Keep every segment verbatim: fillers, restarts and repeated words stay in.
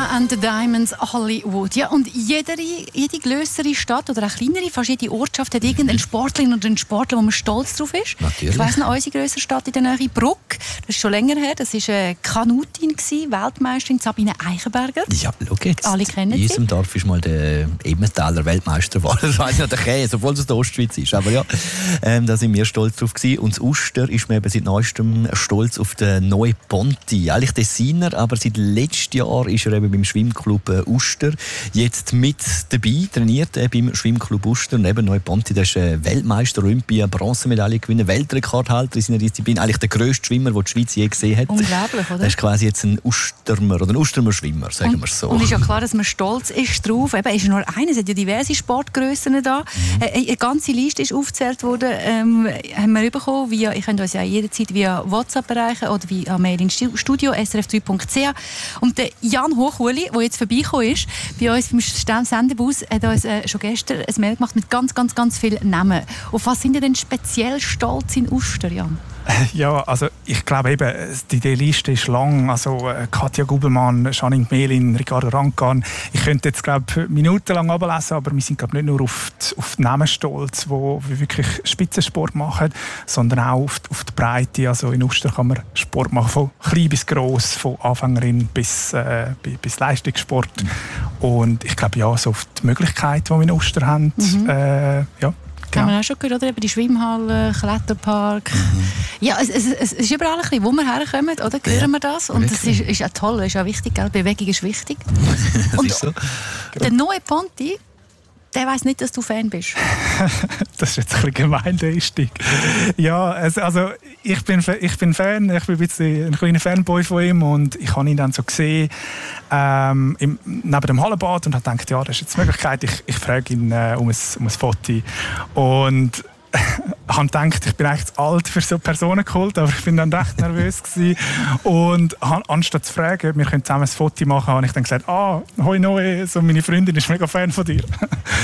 Tina and the Diamonds, Hollywood. Ja, und jede, jede grössere Stadt oder auch kleinere, fast jede Ortschaft hat irgendeinen Sportlerin oder einen Sportler, wo man stolz drauf ist. Natürlich. Ich weiss noch, unsere grössere Stadt in der Nähe, Bruck, das ist schon länger her, das war eine Kanutin, Weltmeisterin Sabine Eichenberger. Ja, schau jetzt. Alle kennen in sie. In unserem Dorf ist mal der Emmentaler Weltmeister geworden. Das weiss nicht, der Käse, obwohl es aus der Ostschweiz ist. Aber ja, ähm, da sind wir stolz drauf gewesen. Und das Uster ist mir eben seit neuestem stolz auf den Neue Ponti. Eigentlich Designer, aber seit letztem Jahr ist er eben beim Schwimmclub äh, Uster jetzt mit dabei, trainiert äh, beim Schwimmclub Uster. Und eben Neue Ponti, der ist äh, Weltmeister, Olympia, Bronzemedaille gewinner, Weltrekordhalter in seiner Disziplin. Eigentlich der grösste Schwimmer, den die Schweiz je gesehen hat. Unglaublich, oder? Er ist quasi jetzt ein Ustermer oder ein Ustermer Schwimmer, sagen wir es so. Und es ist ja klar, dass man stolz ist drauf. Eben, ist nur einer, es hat ja diverse Sportgrössen da. Mhm. Eine, eine ganze Liste ist aufgezählt worden, ähm, haben wir bekommen. Via, ich könnte uns ja jederzeit via WhatsApp erreichen oder via Mail ins Studio s r f drei punkt c h. Und der Jan Hochuli, der jetzt vorbeigekommen ist, bei uns beim Sendebus, hat uns äh, schon gestern ein Mail gemacht mit ganz, ganz, ganz vielen Namen. Auf was sind ihr denn speziell stolz in Uster, Jan? Ja, also ich glaube eben, die, die Liste ist lang. Also äh, Katja Gubelmann, Janine Gmelin, Ricardo Rankan. Ich könnte jetzt glaube minutenlang ablesen, aber wir sind glaube nicht nur auf die, auf die Namen stolz, wo wir wirklich Spitzensport machen, sondern auch auf die, auf die Breite. Also in Uster kann man Sport machen, von klein bis gross, von Anfängerin bis, äh, bis Leistungssport. Mhm. Und ich glaube ja, so auf die Möglichkeiten, die wir in Uster haben, mhm. äh, ja. Haben wir auch schon gehört, oder? Eben die Schwimmhalle, Kletterpark. Mhm. Ja, es, es, es ist überall ein bisschen, wo wir herkommen, oder? Hören ja, wir das? Und wirklich? Das ist, ist ja toll, das ist ja wichtig, gell? Bewegung ist wichtig. Das und ist so. Der Neue Ponti, der weiss nicht, dass du Fan bist. Das ist jetzt ein bisschen gemein, der Einstieg. Ja, also ich bin, ich bin Fan, ich bin ein bisschen ein kleiner Fanboy von ihm und ich habe ihn dann so gesehen ähm, im, neben dem Hallenbad und habe gedacht, ja, das ist jetzt die Möglichkeit, ich, ich frage ihn äh, um, ein, um ein Foto. Und ich habe gedacht, ich bin eigentlich zu alt für so Personen geholt, aber ich bin dann recht nervös gewesen. Und anstatt zu fragen, wir können zusammen ein Foto machen, habe ich dann gesagt, ah, hoi Noe, so meine Freundin ist mega Fan von dir.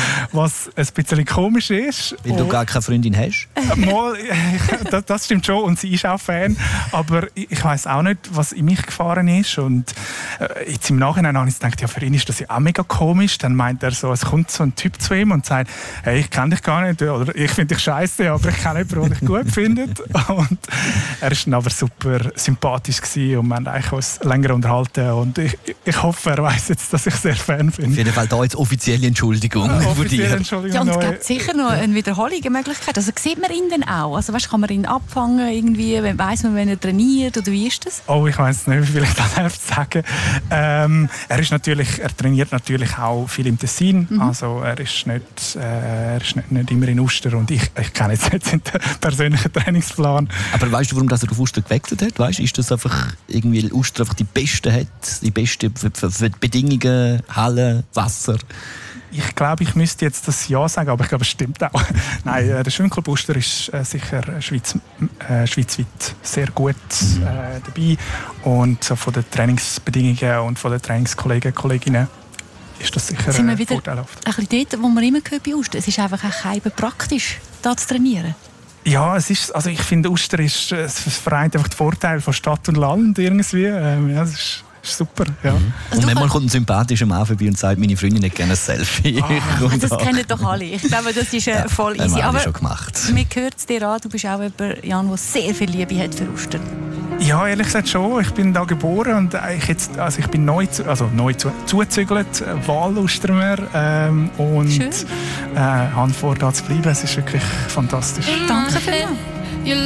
Was ein bisschen komisch ist. Weil du gar keine Freundin hast? Mal, das, das stimmt schon und sie ist auch Fan, aber ich, ich weiss auch nicht, was in mich gefahren ist. Und äh, jetzt im Nachhinein habe ich gedacht, ja, für ihn ist das ja auch mega komisch. Dann meint er so, es kommt so ein Typ zu ihm und sagt, hey, ich kenne dich gar nicht, oder ich finde dich scheiße, aber ich kenne jemanden, den ich gut finde. Und er war dann aber super sympathisch gewesen und wir haben eigentlich uns länger unterhalten. Und ich, ich hoffe, er weiss jetzt, dass ich sehr Fan bin. Auf jeden Fall da jetzt offizielle Entschuldigung ja, von dir. Entschuldigung ja, und es gibt sicher noch eine Wiederholungsmöglichkeit. Also sieht man ihn denn auch? Also weißt, kann man ihn abfangen irgendwie? Weiss man, wenn er trainiert oder wie ist das? Oh, ich weiss nicht, wie viel ich da darf sagen. Ähm, er ist natürlich, er trainiert natürlich auch viel im Tessin. Mhm. Also er ist nicht, äh, er ist nicht, nicht immer in Uster und ich, ich kenne jetzt nicht den persönlichen Trainingsplan. Aber weißt du, warum das er auf Uster gewechselt hat? Weißt, ist das einfach irgendwie, weil Uster einfach die besten hat, die besten für, für, für die Bedingungen, Halle, Wasser? Ich glaube, ich müsste jetzt das Ja sagen, aber ich glaube, es stimmt auch. Nein, der Schwimmclub Uster ist äh, sicher Schweiz, äh, schweizweit sehr gut äh, dabei. Und so von den Trainingsbedingungen und von den Trainingskollegen und Kolleginnen ist das sicher sind wir wieder vorteilhaft. Ein bisschen dort, wo man immer gehört bei Uster. Es ist einfach auch praktisch, da zu trainieren. Ja, es ist, also ich finde, Uster ist, es vereint einfach die Vorteile von Stadt und Land irgendwie. Ähm, ja, es ist super, ja. Mhm. Und manchmal kommt ein sympathischer Mann vorbei und sagt, meine Freundin hätte gerne ein Selfie. Ah, das kennen doch alle. Ich glaube, das ist äh, voll ja, easy. Aber schon gemacht. mir gehört es dir an, du bist auch jemand, Jan, der sehr viel Liebe hat für Uster. Ja, ehrlich gesagt schon. Ich bin da geboren und ich, jetzt, also ich bin neu, zu, also neu zu, zugezügelt, Wahl-Ustermer. Ähm, und äh, habe vor, da zu bleiben. Es ist wirklich fantastisch. Danke vielmals.